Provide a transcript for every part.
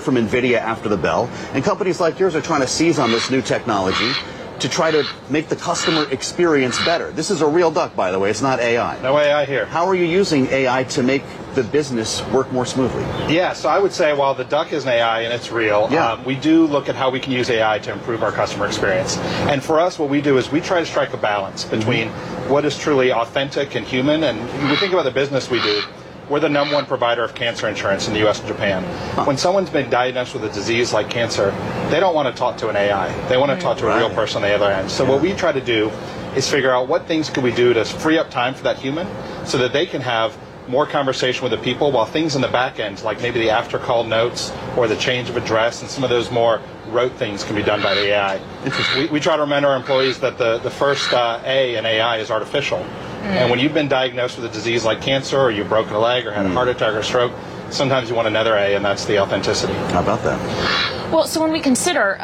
from NVIDIA after the bell, and companies like yours are trying to seize on this new technology to try to make the customer experience better. This is a real duck, by the way. It's not AI. No AI here. How are you using AI to make the business work more smoothly? Yeah, so I would say while the duck is an AI and it's real, we do look at how we can use AI to improve our customer experience. And for us, what we do is we try to strike a balance between what is truly authentic and human. And when we think about the business we do, we're the #1 provider of cancer insurance in the U.S. and Japan. When someone's been diagnosed with a disease like cancer, they don't want to talk to an AI. They want to talk to a real person on the other end. So what we try to do is figure out what things can we do to free up time for that human so that they can have more conversation with the people, while things in the back end, like maybe the after call notes or the change of address and some of those more rote things, can be done by the AI. We try to remind our employees that the first A in AI is artificial. And when you've been diagnosed with a disease like cancer, or you've broken a leg, or had a heart attack or stroke, sometimes you want another A, and that's the authenticity. How about that? Well, so when we consider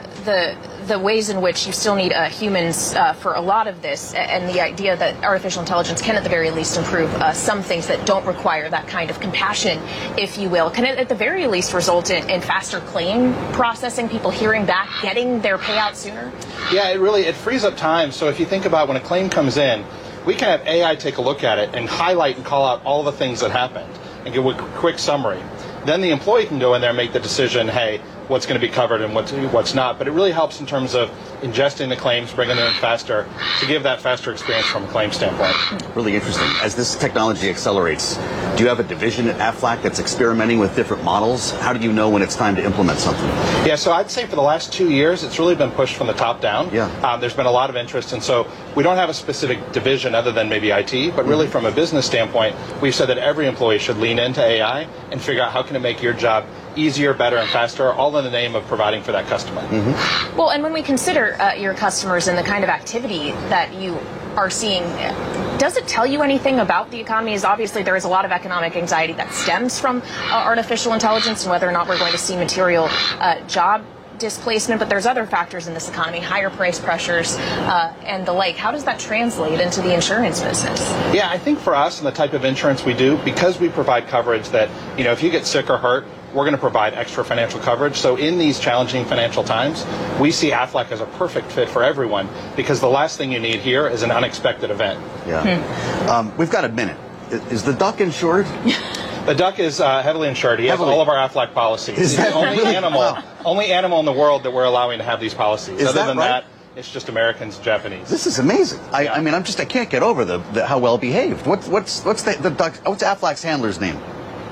the ways in which you still need humans for a lot of this, and the idea that artificial intelligence can at the very least improve some things that don't require that kind of compassion, if you will, can it at the very least result in faster claim processing, people hearing back, getting their payout sooner? Yeah, it frees up time. So if you think about when a claim comes in, we can have AI take a look at it and highlight and call out all the things that happened and give a quick summary. Then the employee can go in there and make the decision, hey, what's going to be covered and what's not. But it really helps in terms of ingesting the claims, bringing them in faster, to give that faster experience from a claim standpoint. Really interesting. As this technology accelerates, do you have a division at Aflac that's experimenting with different models? How do you know when it's time to implement something? Yeah, so I'd say for the last 2 years, it's really been pushed from the top down. Yeah. There's been a lot of interest, and so we don't have a specific division other than maybe IT, but really from a business standpoint, we've said that every employee should lean into AI and figure out how can it make your job easier, better, and faster, all in the name of providing for that customer. Well, and when we consider your customers and the kind of activity that you are seeing, does it tell you anything about the economy? As obviously there is a lot of economic anxiety that stems from artificial intelligence and whether or not we're going to see material job displacement, but there's other factors in this economy, higher price pressures and the like. How does that translate into the insurance business? Yeah, I think for us and the type of insurance we do, because we provide coverage that, if you get sick or hurt, we're going to provide extra financial coverage. So in these challenging financial times, we see Aflac as a perfect fit for everyone, because the last thing you need here is an unexpected event. Yeah. We've got a minute. Is the duck insured? The duck is heavily insured. He has all of our Aflac policies. He's the only animal in the world that we're allowing to have these policies. Other than that, it's just Americans and Japanese. This is amazing. I mean, I can't get over the how well behaved. What's the duck? What's Aflac's handler's name?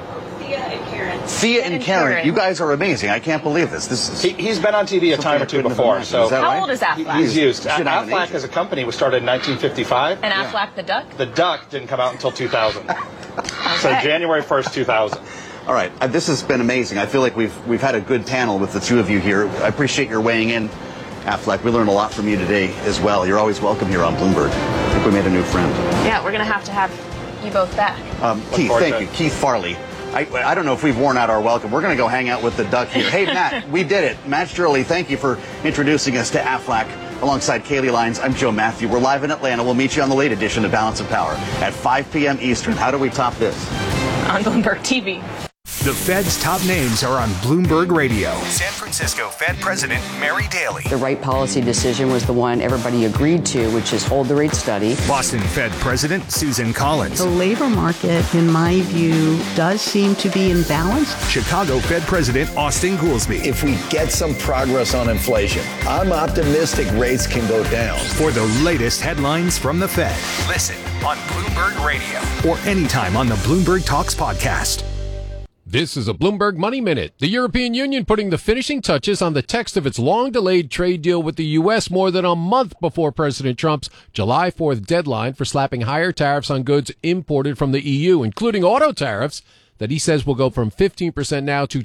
Thea and Karen. You guys are amazing. I can't believe this. He's been on TV a time or two before. So how old is Aflac? He's used. Aflac as a company was started in 1955. And Aflac the duck? The duck didn't come out until 2000. So January 1st, 2000. All right. This has been amazing. I feel like we've had a good panel with the two of you here. I appreciate your weighing in, Aflac. We learned a lot from you today as well. You're always welcome here on Bloomberg. I think we made a new friend. Yeah, we're going to have you both back. Keith, thank you. Keith Farley. I don't know if we've worn out our welcome. We're going to go hang out with the duck here. Hey, Matt, we did it. Matt Shirley, thank you for introducing us to Aflac. Alongside Kaylee Lyons, I'm Joe Matthew. We're live in Atlanta. We'll meet you on the late edition of Balance of Power at 5 p.m. Eastern. How do we top this? On Bloomberg TV. The Fed's top names are on Bloomberg Radio. San Francisco Fed President Mary Daly. The right policy decision was the one everybody agreed to, which is hold the rate steady. Boston Fed President Susan Collins. The labor market, in my view, does seem to be in balance. Chicago Fed President Austin Goolsbee. If we get some progress on inflation, I'm optimistic rates can go down. For the latest headlines from the Fed. Listen on Bloomberg Radio. Or anytime on the Bloomberg Talks podcast. This is a Bloomberg Money Minute. The European Union putting the finishing touches on the text of its long-delayed trade deal with the U.S. more than a month before President Trump's July 4th deadline for slapping higher tariffs on goods imported from the EU, including auto tariffs that he says will go from 15% now to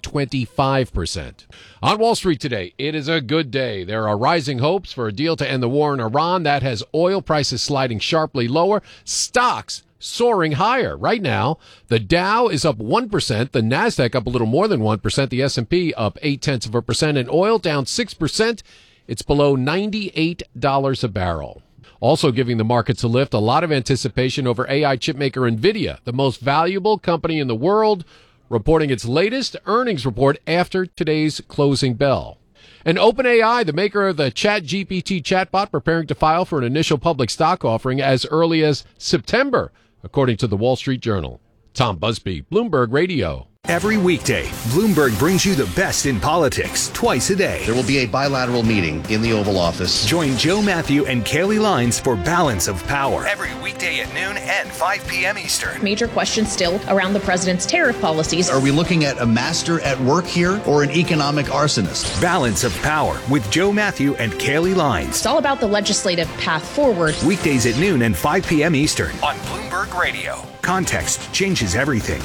25%. On Wall Street today, it is a good day. There are rising hopes for a deal to end the war in Iran. That has oil prices sliding sharply lower. Stocks soaring higher. Right now, the Dow is up 1%, the Nasdaq up a little more than 1%, the S&P up 0.8%, and oil down 6%. It's below $98 a barrel. Also giving the markets a lift, a lot of anticipation over AI chipmaker NVIDIA, the most valuable company in the world, reporting its latest earnings report after today's closing bell. And OpenAI, the maker of the ChatGPT chatbot, preparing to file for an initial public stock offering as early as September, according to the Wall Street Journal. Tom Busby, Bloomberg Radio. Every weekday, Bloomberg brings you the best in politics twice a day. There will be a bilateral meeting in the Oval Office. Join Joe Matthew and Kaylee Lines for Balance of Power. Every weekday at noon and 5 p.m. Eastern. Major questions still around the president's tariff policies. Are we looking at a master at work here or an economic arsonist? Balance of Power with Joe Matthew and Kaylee Lines. It's all about the legislative path forward. Weekdays at noon and 5 p.m. Eastern. On Bloomberg Radio. Context changes everything.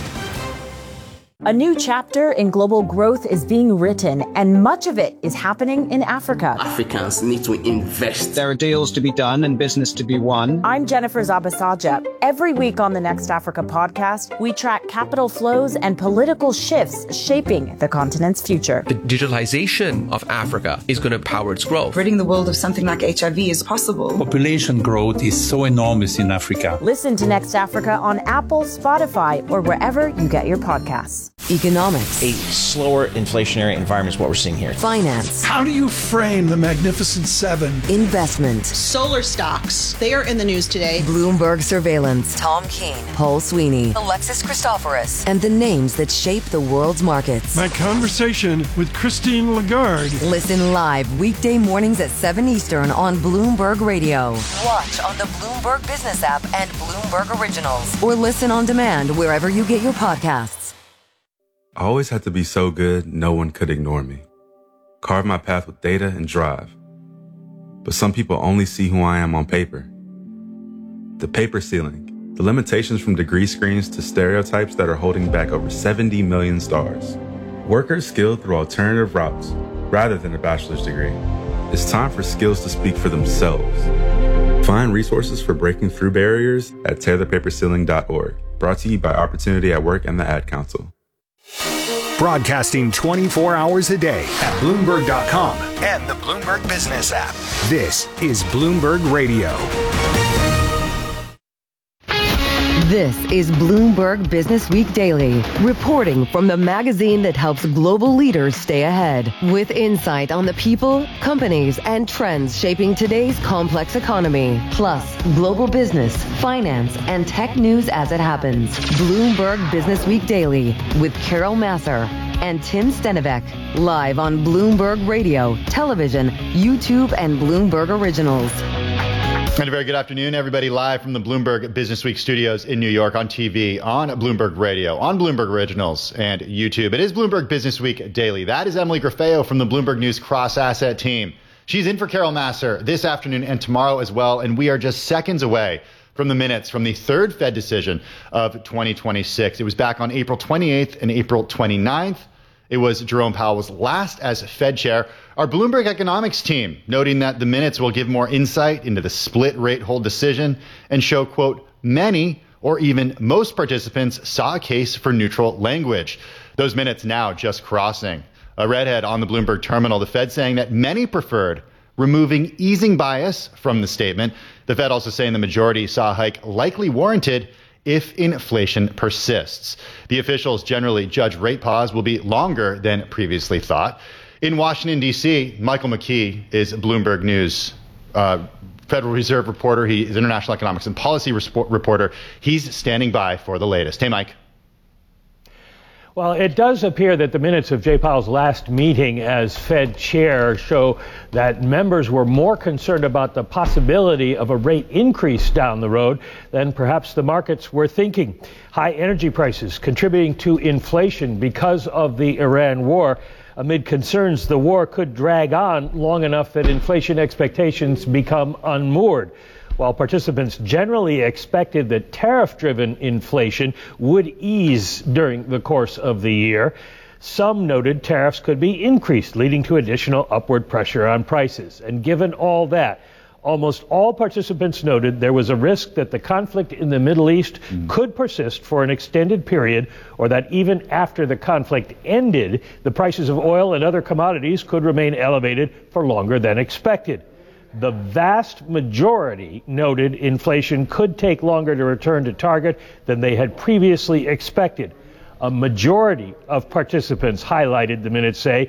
A new chapter in global growth is being written, and much of it is happening in Africa. Africans need to invest. There are deals to be done and business to be won. I'm Jennifer Zabasaja. Every week on the Next Africa podcast, we track capital flows and political shifts shaping the continent's future. The digitalization of Africa is going to power its growth. Ridding the world of something like HIV is possible. Population growth is so enormous in Africa. Listen to Next Africa on Apple, Spotify, or wherever you get your podcasts. Economics. A slower inflationary environment is what we're seeing here. Finance. How do you frame the Magnificent Seven? Investment. Solar stocks. They are in the news today. Bloomberg surveillance. Tom Keene. Paul Sweeney. Alexis Christoforous. And the names that shape the world's markets. My conversation with Christine Lagarde. Listen live weekday mornings at 7 Eastern on Bloomberg Radio. Watch on the Bloomberg Business app and Bloomberg Originals. Or listen on demand wherever you get your podcasts. I always had to be so good, no one could ignore me. Carve my path with data and drive. But some people only see who I am on paper. The paper ceiling, the limitations from degree screens to stereotypes that are holding back over 70 million stars. Workers skilled through alternative routes, rather than a bachelor's degree. It's time for skills to speak for themselves. Find resources for breaking through barriers at tearthepaperceiling.org. Brought to you by Opportunity at Work and the Ad Council. Broadcasting 24 hours a day at Bloomberg.com and the Bloomberg Business app. This is Bloomberg Radio. This is Bloomberg Business Week Daily, reporting from the magazine that helps global leaders stay ahead, with insight on the people, companies, and trends shaping today's complex economy, plus global business, finance, and tech news as it happens. Bloomberg Business Week Daily with Carol Masser and Tim Stenivek, live on Bloomberg Radio, television, YouTube, and Bloomberg Originals. And a very good afternoon, everybody, live from the Bloomberg Business Week studios in New York, on TV, on Bloomberg Radio, on Bloomberg Originals, and YouTube. It is Bloomberg Business Week Daily. That is Emily Grafeo from the Bloomberg News cross-asset team. She's in for Carol Masser this afternoon and tomorrow as well, and we are just seconds away from the minutes from the third Fed decision of 2026. It was back on April 28th and April 29th. It was Jerome Powell's last as Fed chair. Our Bloomberg economics team noting that the minutes will give more insight into the split rate hold decision and show, quote, many or even most participants saw a case for neutral language. Those minutes now just crossing. A redhead on the Bloomberg terminal, the Fed saying that many preferred removing easing bias from the statement. The Fed also saying the majority saw a hike likely warranted if inflation persists. The officials generally judge rate pause will be longer than previously thought. In Washington, D.C., Michael McKee is Bloomberg News Federal Reserve reporter. He is international economics and policy reporter. He's standing by for the latest. Hey, Mike. Well, it does appear that the minutes of Jay Powell's last meeting as Fed chair show that members were more concerned about the possibility of a rate increase down the road than perhaps the markets were thinking. High energy prices contributing to inflation because of the Iran war, amid concerns the war could drag on long enough that inflation expectations become unmoored. While participants generally expected that tariff-driven inflation would ease during the course of the year, some noted tariffs could be increased, leading to additional upward pressure on prices. And given all that, almost all participants noted there was a risk that the conflict in the Middle East could persist for an extended period, or that even after the conflict ended, the prices of oil and other commodities could remain elevated for longer than expected. The vast majority noted inflation could take longer to return to target than they had previously expected. A majority of participants highlighted, the minutes say,